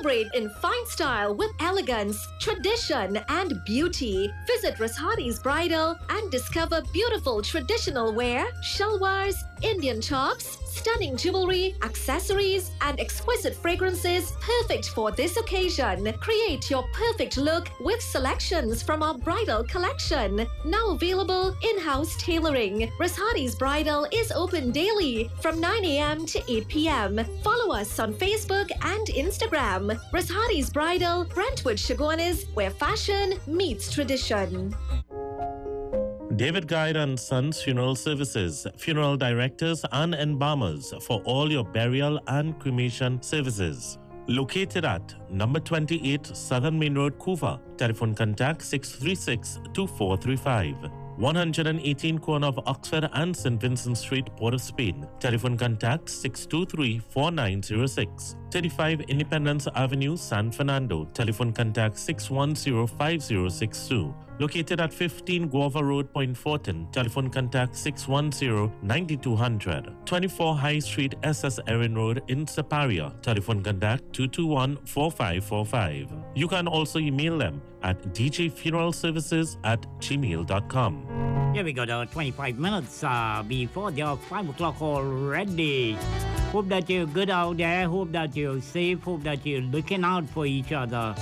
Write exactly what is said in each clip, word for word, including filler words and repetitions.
Celebrate in fine style with elegance, tradition, and beauty. Visit Rashadi's Bridal and discover beautiful traditional wear, shalwars, Indian tops, stunning jewelry, accessories, and exquisite fragrances perfect for this occasion. Create your perfect look with selections from our bridal collection. Now available in-house tailoring. Rashadi's Bridal is open daily from nine a.m. to eight p.m. Follow us on Facebook and Instagram. Rashadi's Bridal, Brentwood Chaguanas, where fashion meets tradition. David Guide and Sons Funeral Services, funeral directors and embalmers for all your burial and cremation services. Located at number twenty-eight Southern Main Road, Couva. Telephone contact six three six, two four three five. one eighteen corner of Oxford and Saint Vincent Street, Port of Spain. Telephone contact six two three, four nine zero six. thirty-five Independence Avenue, San Fernando. Telephone contact six one zero, five zero six two. Located at fifteen Guava Road, Point Fortin. Telephone contact six one zero, nine two zero zero. twenty-four High Street, S S Erin Road in Separia. Telephone contact two two one, four five four five. You can also email them at d j funeral services at gmail dot com. Here we go, the twenty-five minutes uh, before the five o'clock already. Hope that you're good out there. Hope that you're safe. Hope that you're looking out for each other.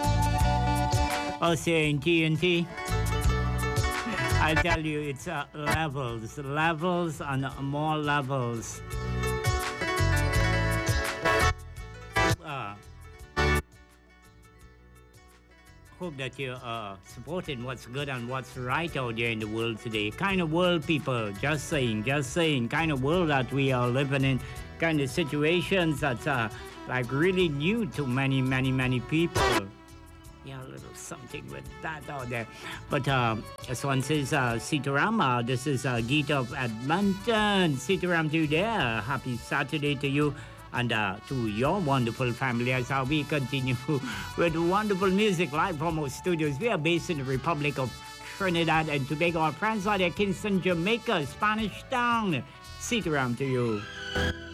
Us here in T N T, I tell you, it's uh, levels, levels and more levels. Uh, hope that you're uh, supporting what's good and what's right out there in the world today. Kind of world, people, just saying, just saying, kind of world that we are living in, kind of situations that are like really new to many, many, many people. Yeah, a little something with that out there. But um, this one says, uh, Sitaram, uh, this is uh, Geet of Edmonton. Sitaram to you there. Happy Saturday to you and uh, to your wonderful family as uh, we continue with wonderful music live from our studios. We are based in the Republic of Trinidad and Tobago. Our friends are there, Kingston, Jamaica, Spanish Town. Sitaram to you.